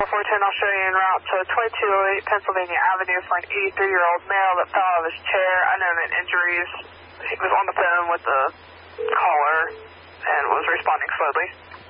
410 Australian route to 2208 Pennsylvania Avenue for an 83-year-old male that fell out of his chair, unknown injuries. He was on the phone with the caller and was responding slowly.